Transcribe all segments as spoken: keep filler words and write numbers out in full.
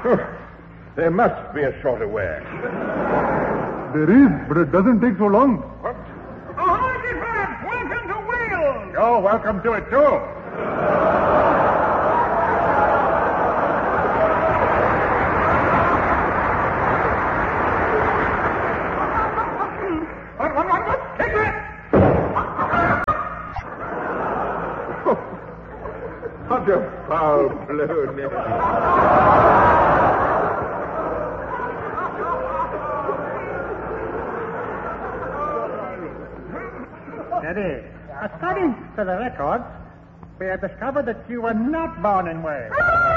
There must be a shorter way. There is, but it doesn't take so long. What? Oh, hi, friends! Welcome to Wales! You're welcome to it, too. One, one, one, one. Take that! What a foul blow, Ned. Steady. According to the records, we have discovered that you were not born in Wales.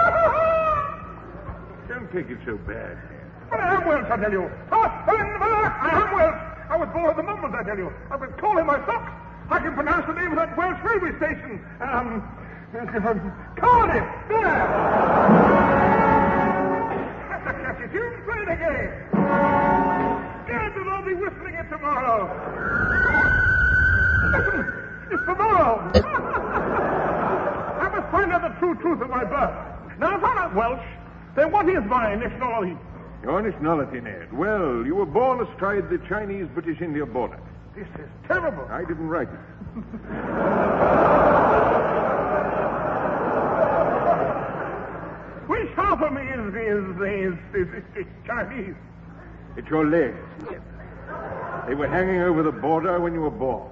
Don't take it so bad. But I am Welsh, I tell you. Oh, I am Welsh. I was born at the moment, I tell you. I've been calling my socks. I can pronounce the name of that Welsh railway station. Um, Cardiff. There. That's a catchy tune. Play it again. Gad, we'll all be whistling it tomorrow. Listen, it's tomorrow. I must find out the true truth of my birth. Now, if I'm not Welsh, then what is my nationality? Your nationality, Ned. Well, you were born astride the Chinese-British India border. This is terrible. I didn't write it. Which half of me is, is, is, is, is Chinese? It's your legs, Ned. They were hanging over the border when you were born.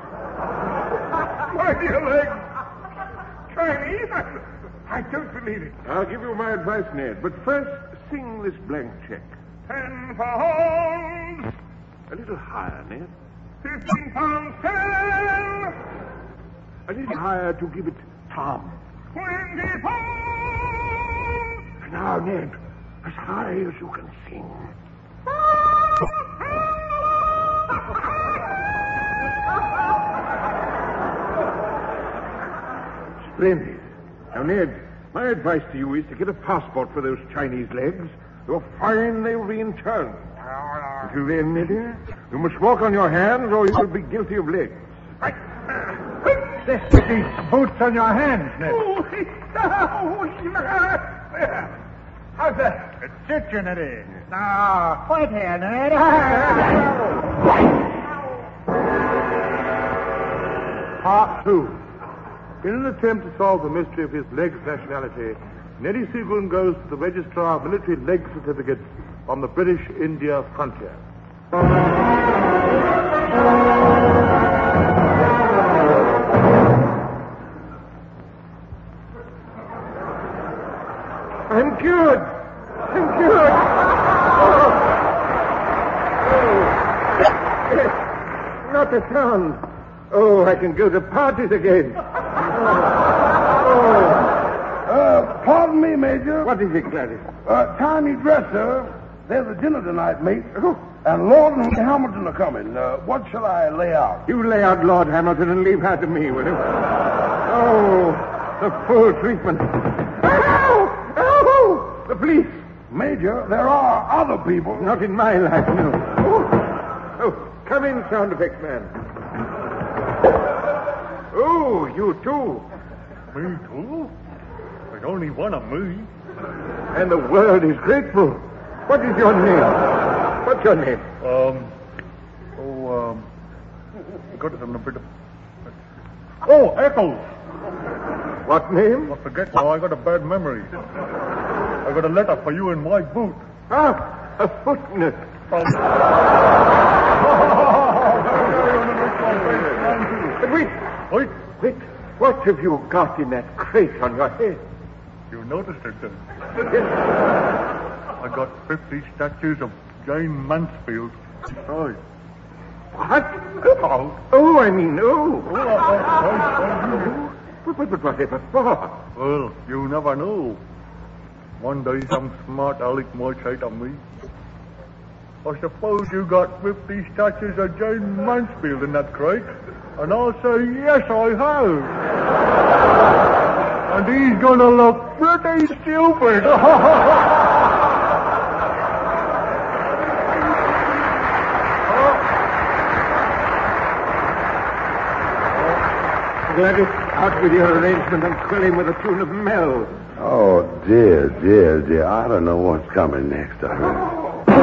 My dear legs. Chinese? I, I don't believe it. I'll give you my advice, Ned. But first, sing this blank check. Ten pounds. A little higher, Ned. Fifteen pounds ten. A little higher to give it Tom. Twenty pounds. Now, Ned, as high as you can sing. Splendid. Now, Ned, my advice to you is to get a passport for those Chinese legs. You're fine, they'll be interned. Until then, Neddy, you must walk on your hands or you will be guilty of legs. This is these boots on your hands, Ned. How's that? It suits you, Neddy. Now, quit here, Ned. Part two. In an attempt to solve the mystery of his legs nationality, Neddy Seagoon goes to the registrar of military leg certificates on the British India frontier. I'm cured. I'm cured. Oh. Oh. Not a sound. Oh, I can go to parties again. Oh. Uh, pardon me, Major. What is it, Gladys? Uh, time you dress, sir. There's a dinner tonight, mate. Oh. And Lord and Hamilton are coming. Uh, what shall I lay out? You lay out Lord Hamilton and leave her to me, will you? Oh, the full treatment. Ow! Ow! The police. Major, there are other people. Not in my life, no. Oh, oh come in, sound effects man. Oh, you too. Me too? There's only one of me. And the world is grateful. What is your name? What's your name? Um, oh, um, I got it on a bit of... Oh, Eccles. What name? I forget now, I got a bad memory. I got a letter for you in my boot. Ah, a footnote. But wait. Wait. Wait. What have you got in that crate on your head? You noticed it, then? Yes. I got fifty statues of Jane Mansfield. Oh. What? Oh. Oh, I mean, oh. Oh, I, I, I, I, But, but, but whatever for? well, you never know. One day some smart aleck might say to me, I suppose you got fifty statues of Jane Mansfield in that crate? And I'll say, yes, I have. And he's going to look pretty stupid. Gladys, out with your arrangement and quill him with a tune of Mel. Oh, dear, dear, dear. I don't know what's coming next to her.